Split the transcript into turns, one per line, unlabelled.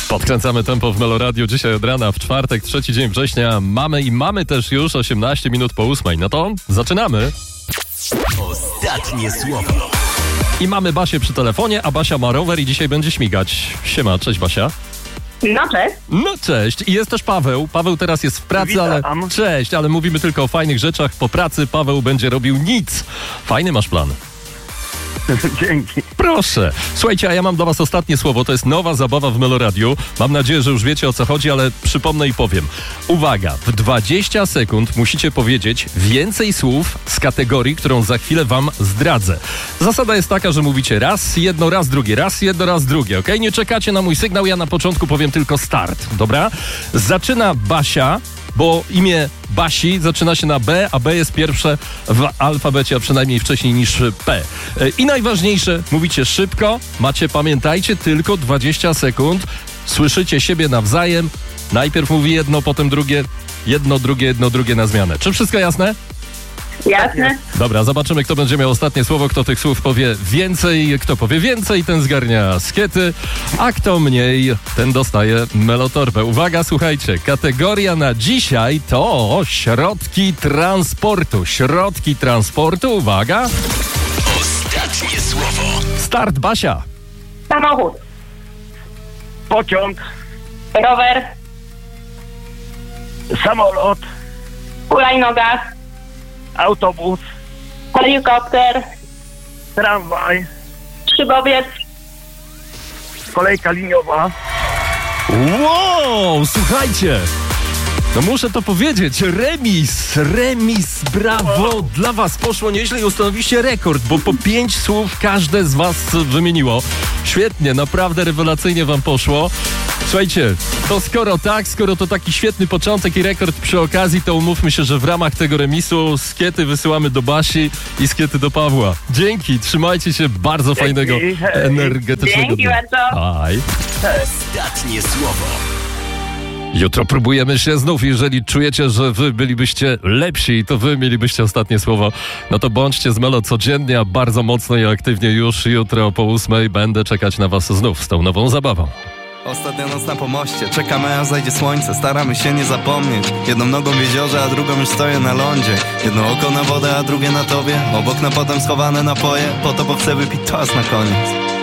Podkręcamy tempo w Meloradiu dzisiaj od rana w czwartek, 3 dzień września. Mamy też już 18 minut po 8. No to zaczynamy.
Ostatnie słowo.
I mamy Basię przy telefonie, a Basia ma rower i dzisiaj będzie śmigać. Siema, cześć Basia.
No cześć.
No cześć. I jest też Paweł. Paweł teraz jest w pracy,
Witam.
ale... Cześć, ale mówimy tylko o fajnych rzeczach. Po pracy Paweł będzie robił nic. Fajny masz plan.
Dzięki.
Proszę. Słuchajcie, a ja mam dla was ostatnie słowo. To jest nowa zabawa w Meloradiu. Mam nadzieję, że już wiecie, o co chodzi, ale przypomnę i powiem. Uwaga, w 20 sekund musicie powiedzieć więcej słów z kategorii, którą za chwilę wam zdradzę. Zasada jest taka, że mówicie raz jedno, raz drugie, raz jedno, raz drugie, okej? Nie czekacie na mój sygnał, ja na początku powiem tylko start, dobra? Zaczyna Basia, bo imię Basi zaczyna się na B, a B jest pierwsze w alfabecie, a przynajmniej wcześniej niż P. I najważniejsze, mówicie szybko, pamiętajcie, tylko 20 sekund, słyszycie siebie nawzajem, najpierw mówi jedno, potem drugie, jedno, drugie na zmianę. Czy wszystko jasne?
Jasne.
Dobra, zobaczymy, kto będzie miał ostatnie słowo, kto tych słów powie więcej. Kto powie więcej, ten zgarnia skiety, a kto mniej, ten dostaje melotorbę. Uwaga, słuchajcie, kategoria na dzisiaj to środki transportu. Środki transportu, uwaga.
Ostatnie słowo.
Start, Basia.
Samochód,
Pociąg,
rower,
samolot,
hulajnoga,
autobus,
helikopter,
tramwaj,
szybowiec,
kolejka liniowa,
Wow, słuchajcie. No muszę to powiedzieć, remis, brawo, dla was poszło nieźle i ustanowiliście rekord, bo po 5 słów każde z was wymieniło. Świetnie, naprawdę rewelacyjnie wam poszło. Słuchajcie, to skoro to taki świetny początek i rekord przy okazji, to umówmy się, że w ramach tego remisu skiety wysyłamy do Basi i skiety do Pawła. Dzięki, trzymajcie się, bardzo fajnego,
hej.
energetycznego
Dzięki
dnia.
bardzo.
Bye.
Ostatnie słowo.
Jutro próbujemy się znów. Jeżeli czujecie, że wy bylibyście lepsi i to wy mielibyście ostatnie słowo, no to bądźcie z Melo codziennie, a bardzo mocno i aktywnie już jutro po 8 będę czekać na was znów z tą nową zabawą.
Ostatnia noc na pomoście, czekamy aż zajdzie słońce, staramy się nie zapomnieć. Jedną nogą w jeziorze, a drugą już stoję na lądzie. Jedno oko na wodę, a drugie na tobie, obok na potem schowane napoje. Po to, bo chcę wypić toast na koniec.